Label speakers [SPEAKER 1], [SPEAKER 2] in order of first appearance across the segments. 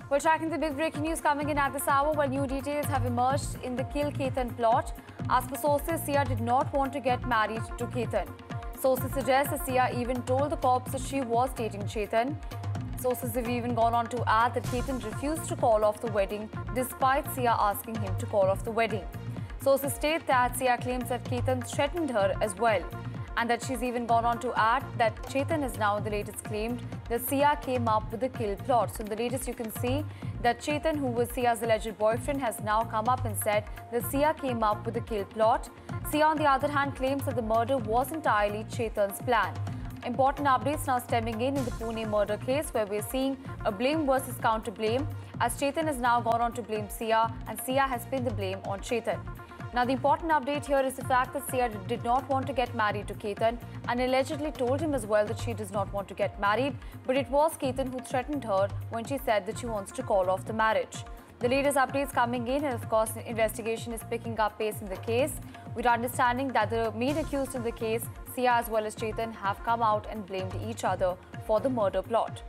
[SPEAKER 1] We're tracking the big breaking news coming in at this hour where new details have emerged in the Kill Ketan plot. As per sources, Sia did not want to get married to Ketan. Sources suggest that Sia even told the cops that she was dating Chetan. Sources have even gone on to add that Ketan refused to call off the wedding despite Sia asking him to call off the wedding. Sources state that Sia claims that Ketan threatened her as well, and that she's even gone on to add that Chetan has now in the latest claimed that Sia came up with the kill plot. So in the latest you can see that Chetan, who was Sia's alleged boyfriend, has now come up and said that Sia came up with the kill plot. Sia on the other hand claims that the murder was entirely Chetan's plan. Important updates now stemming in the Pune murder case where we're seeing a blame versus counter blame as Chetan has now gone on to blame Sia and Sia has pinned the blame on Chetan. Now, the important update here is the fact that Sia did not want to get married to Ketan and allegedly told him as well that she does not want to get married, but it was Ketan who threatened her when she said that she wants to call off the marriage. The latest updates coming in, and of course, the investigation is picking up pace in the case, with understanding that the main accused in the case, Sia as well as Chetan, have come out and blamed each other for the murder plot.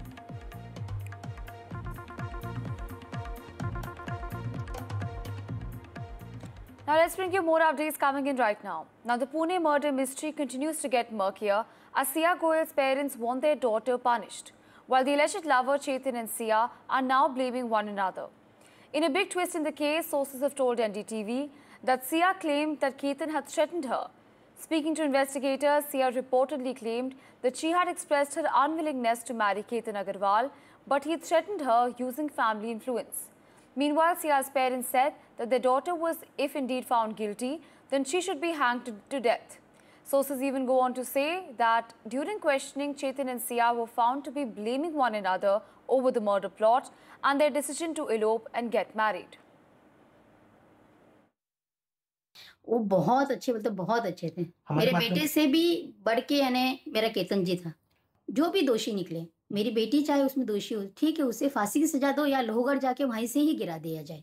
[SPEAKER 1] Now let's bring you more updates coming in right now. Now the Pune murder mystery continues to get murkier as Sia Goyal's parents want their daughter punished, while the alleged lover Chetan and Sia are now blaming one another. In a big twist in the case, sources have told NDTV that Sia claimed that Ketan had threatened her. Speaking to investigators, Sia reportedly claimed that she had expressed her unwillingness to marry Ketan Agarwal, but he threatened her using family influence. Meanwhile, Sia's parents said that their daughter was, if indeed found guilty, then she should be hanged to death. Sources even go on to say that during questioning, Chetan and Sia were found to be blaming one another over the murder plot and their decision to elope and get married.
[SPEAKER 2] वो बहुत अच्छे, मतलब बहुत अच्छे थे। मेरे बेटे से भी बढ़ के यानी मेरा केतन जी था। जो भी दोषी निकले, मेरी बेटी चाहे उसमें दोषी हो, ठीक है, उसे फांसी की सजा दो या लोहगढ़ जाके वहीं से ही गिरा दिया जाए।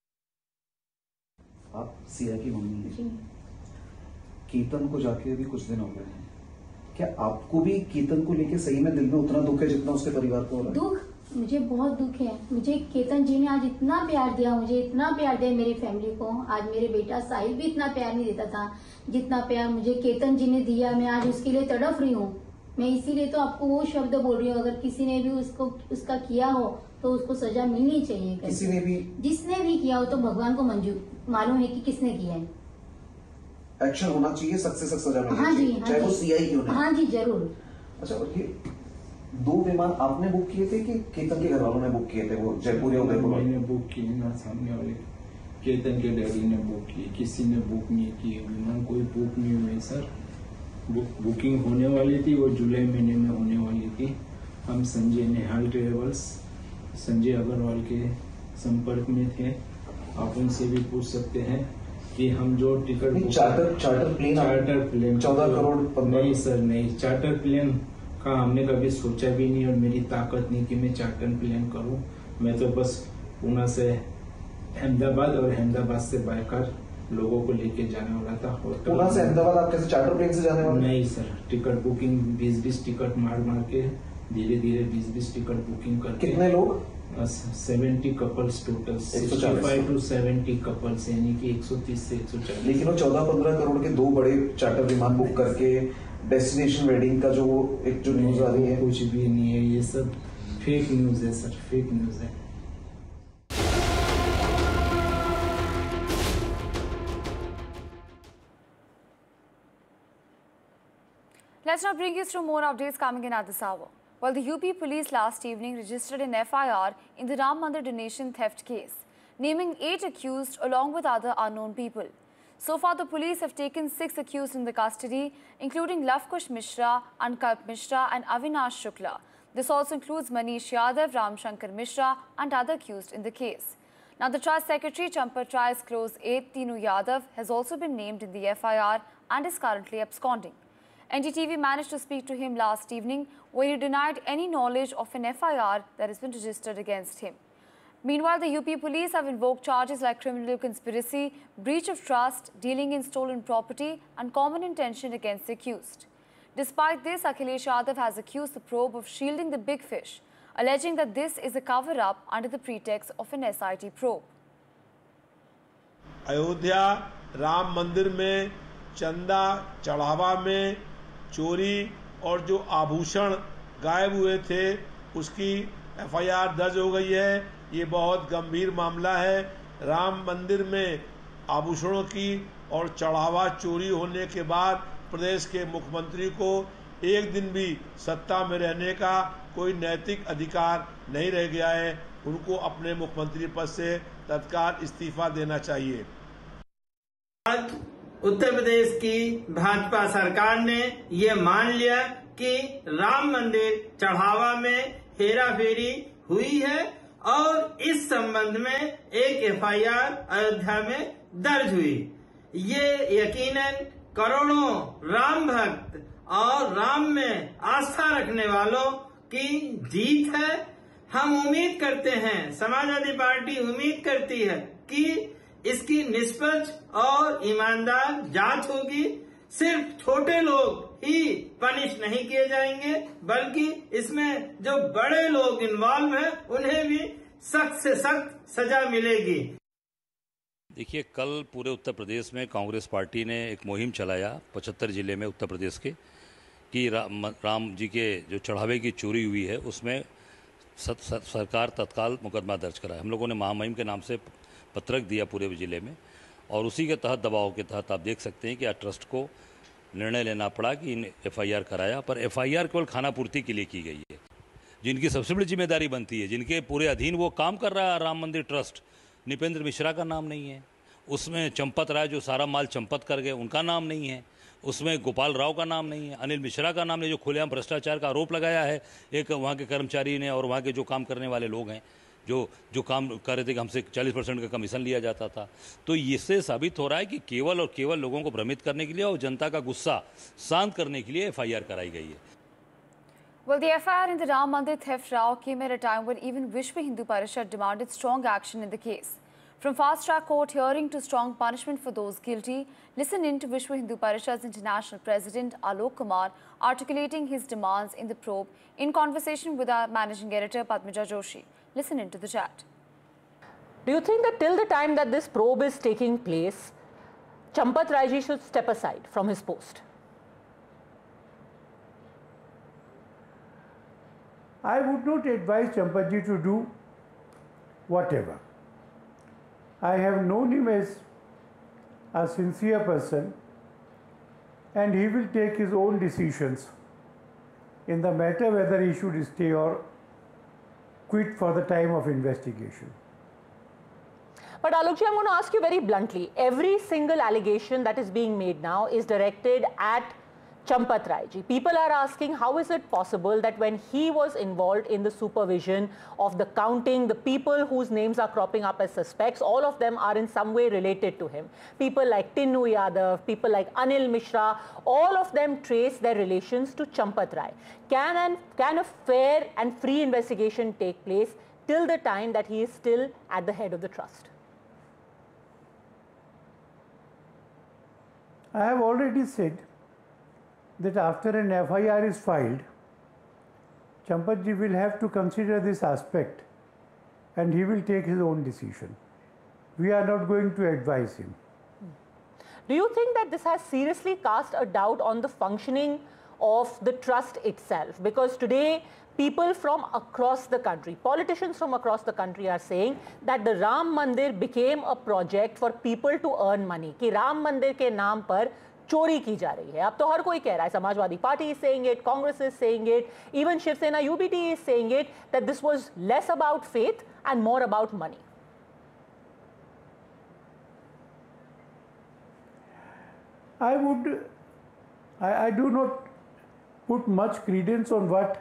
[SPEAKER 3] आप सिया की मम्मी हैं। केतन को जाके अभी कुछ दिन हो गए हैं। क्या आपको भी केतन को लेके सही में दिल में उतना दुख है जितना उसके परिवार को हो रहा है?
[SPEAKER 2] दुख, मुझे बहुत दुख है। मुझे केतन जी ने आज इतना प्यार दिया, मुझे इतना प्यार दिया मेरी फैमिली को। आज मेरे बेटा साहिल भी इतना प्यार नहीं देता था जितना प्यार मुझे केतन जी ने दिया। मैं आज उसके लिए तड़प रही हूँ। मैं इसीलिए तो आपको वो शब्द बोल रही हूँ, अगर किसी ने भी उसका किया हो तो उसको सजा मिलनी चाहिए।
[SPEAKER 3] किसी ने भी, जिसने
[SPEAKER 2] भी किया हो तो भगवान को मंजूर मालूम है कि किसने किया है।
[SPEAKER 3] एक्शन होना चाहिए, सख्त से सख्त सजा मिलनी
[SPEAKER 2] चाहिए। हाँ जी,
[SPEAKER 3] चाहे वो सीआई क्यों नहीं।
[SPEAKER 2] हाँ जी, जरूर।
[SPEAKER 3] अच्छा, ये 2 विमान आपने बुक किए थे कि केतन के घर वालों ने बुक किए थे? वो जयपुर या उदयपुर?
[SPEAKER 4] मैंने बुक किए ना, सामने वाले केतन के डैडी ने बुक किए, किसी ने बुक नहीं किए। विमान कोई बुक नहीं हुए सर। बुकिंग होने वाली थी, वो जुलाई महीने में होने वाली थी। हम संजय नेहाल ट्रेवल्स, संजय अग्रवाल के संपर्क में थे। आप उनसे भी पूछ सकते हैं कि हम जो टिकट
[SPEAKER 3] चार्टर प्लेन 14 करोड़
[SPEAKER 4] नहीं सर, नहीं, चार्टर प्लेन का हमने कभी सोचा भी नहीं और मेरी ताकत नहीं कि मैं चार्टर प्लेन करूं। मैं तो बस पुणे से अहमदाबाद और अहमदाबाद से बाइकर लोगों को लेके जाने वाला था।
[SPEAKER 3] पुणे से अहमदाबाद आप कैसे चार्टर प्लेन से जाने वाले?
[SPEAKER 4] नहीं सर, टिकट बुकिंग 20-20 टिकट मार के धीरे धीरे 20-20 टिकट बुकिंग करके।
[SPEAKER 3] कितने लोग?
[SPEAKER 4] 70 कपल्स टोटल, 65 to 70 कपल्स, यानी कि 130 से 140।
[SPEAKER 3] लेकिन वो 14-15 करोड़ के 2 बड़े चार्टर विमान बुक करके डेस्टिनेशन वेडिंग का जो एक जो न्यूज आ रही है,
[SPEAKER 4] कुछ भी नहीं है। ये सब फेक न्यूज है सर, फेक न्यूज है।
[SPEAKER 1] Let's now bring you through more updates coming in at this hour. Well, the UP police last evening registered an FIR in the Ram Mandir donation theft case, naming 8 accused along with other unknown people. So far, the police have taken 6 accused in the custody, including Lavkush Mishra, Ankalp Mishra and Avinash Shukla. This also includes Manish Yadav, Ram Shankar Mishra and other accused in the case. Now, the Trust Secretary, Champa Tri's close aide, Tinu Yadav, has also been named in the FIR and is currently absconding. NDTV managed to speak to him last evening, where he denied any knowledge of an FIR that has been registered against him. Meanwhile, the UP police have invoked charges like criminal conspiracy, breach of trust, dealing in stolen property and common intention against the accused. Despite this, Akhilesh Yadav has accused the probe of shielding the big fish. alleging that this is a cover-up under the pretext of an SIT probe.
[SPEAKER 5] Ayodhya Ram मंदिर में चंदा चढ़ावा में चोरी और जो आभूषण गायब हुए थे उसकी एफआईआर दर्ज हो गई है। ये बहुत गंभीर मामला है। राम मंदिर में आभूषणों की और चढ़ावा चोरी होने के बाद प्रदेश के मुख्यमंत्री को एक दिन भी सत्ता में रहने का कोई नैतिक अधिकार नहीं रह गया है। उनको अपने मुख्यमंत्री पद से तत्काल इस्तीफा देना चाहिए।
[SPEAKER 6] आज उत्तर प्रदेश की भाजपा सरकार ने ये मान लिया कि राम मंदिर चढ़ावा में हेराफेरी हुई है और इस संबंध में एक एफआईआर अयोध्या में दर्ज हुई। ये यकीनन करोड़ों राम भक्त और राम में आस्था रखने वालों की जीत है। हम उम्मीद करते हैं, समाजवादी पार्टी उम्मीद करती है कि इसकी निष्पक्ष और ईमानदार जांच होगी। सिर्फ छोटे लोग ही पनिश नहीं किए जाएंगे, बल्कि इसमें जो बड़े लोग इन्वॉल्व हैं उन्हें भी सख्त से सख्त सजा मिलेगी।
[SPEAKER 7] देखिए, कल पूरे उत्तर प्रदेश में कांग्रेस पार्टी ने एक मुहिम चलाया 75 जिले में उत्तर प्रदेश के कि राम जी के जो चढ़ावे की चोरी हुई है उसमें सरकार तत्काल मुकदमा दर्ज कराए। हम लोगों ने महामहिम के नाम से पत्रक दिया पूरे जिले में और उसी के तहत दबाव के तहत आप देख सकते हैं कि आज ट्रस्ट को निर्णय लेना पड़ा कि इन एफआईआर कराया। पर एफआईआर केवल खानापूर्ति के लिए की गई है। जिनकी सबसे बड़ी जिम्मेदारी बनती है, जिनके पूरे अधीन वो काम कर रहा है राम मंदिर ट्रस्ट, निपेंद्र मिश्रा का नाम नहीं है उसमें। चंपत राय जो सारा माल चंपत कर गए उनका नाम नहीं है उसमें। गोपाल राव का नाम नहीं है। अनिल मिश्रा का नाम नहीं, जो खुलेआम भ्रष्टाचार का आरोप लगाया है एक वहाँ के कर्मचारी ने और वहाँ के जो काम करने वाले लोग हैं जो काम कर रहे थे कि हमसे 40% का कमीशन लिया जाता था। तो इससे साबित हो रहा है कि केवल और केवल लोगों को भ्रमित करने के लिए और जनता का गुस्सा शांत करने के लिए एफआईआर कराई गई है।
[SPEAKER 1] Well, the FIR in the Ram Mandir theft row came at a time when even Vishwa Hindu Parishad demanded strong action in the case. From fast-track court hearing to strong punishment for those guilty, listen in to Vishwa Hindu Parishad's International President Alok Kumar articulating his demands in the probe in conversation with our Managing Editor Padmaja Joshi. Listen in to the chat.
[SPEAKER 8] Do you think that till the time that this probe is taking place, Champat Rai ji should step aside from his post?
[SPEAKER 9] I would not advise Champat ji to do whatever. I have known him as a sincere person and he will take his own decisions in the matter whether he should stay or quit for the time of investigation.
[SPEAKER 8] But Alok ji, I'm going to ask you very bluntly. Every single allegation that is being made now is directed at Champat Rai ji. People are asking, how is it possible that when he was involved in the supervision of the counting, the people whose names are cropping up as suspects, all of them are in some way related to him. People like Tinnu Yadav, people like Anil Mishra, all of them trace their relations to Champat Rai. Can a fair and free investigation take place till the time that he is still at the head of the trust?
[SPEAKER 9] I have already said that after an FIR is filed, Champat ji will have to consider this aspect and he will take his own decision. We are not going to advise him.
[SPEAKER 8] Do you think that this has seriously cast a doubt on the functioning of the trust itself? Because today, people from across the country, politicians from across the country are saying that the Ram Mandir became a project for people to earn money. कि राम मंदिर के नाम पर चोरी की जा रही है। अब तो हर कोई कह रहा है, Samajwadi party is saying it, Congress is saying it, even Shiv Sena UBT is saying it, that this was less about faith and more about money.
[SPEAKER 9] I do not put much credence on what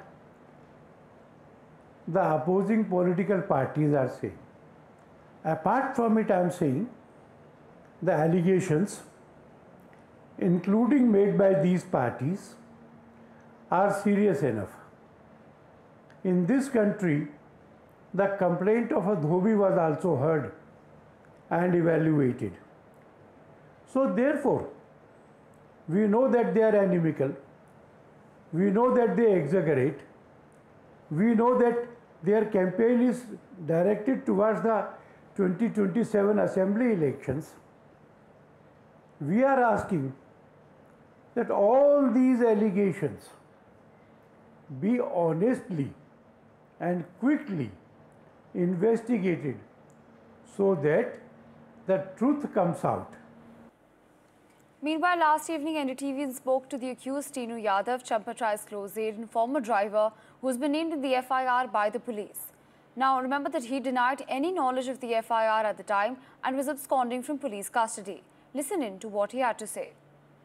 [SPEAKER 9] the opposing political parties are saying. Apart from it, I am saying the allegations, including made by these parties, are serious enough. In this country, the complaint of a dhobi was also heard and evaluated. So therefore, we know that they are inimical, we know that they exaggerate, we know that their campaign is directed towards the 2027 assembly elections. We are asking that all these allegations be honestly and quickly investigated so that the truth comes out.
[SPEAKER 1] Meanwhile, last evening, NDTV spoke to the accused Tinu Yadav, Champat Rai's close aide and former driver, who has been named in the FIR by the police. Now, remember that he denied any knowledge of the FIR at the time and was absconding from police custody. Listen in to what he had to say.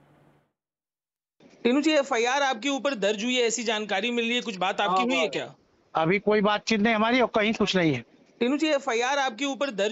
[SPEAKER 10] Tinu ji, FIR आपके ऊपर दर्ज हुई है, ऐसी जानकारी मिल रही है, कुछ बात आपकी हुई है क्या?
[SPEAKER 11] अभी कोई बातचीत नहीं हमारी और कहीं कुछ नहीं है।
[SPEAKER 10] टीनू जी, FIR आपके ऊपर दर्ज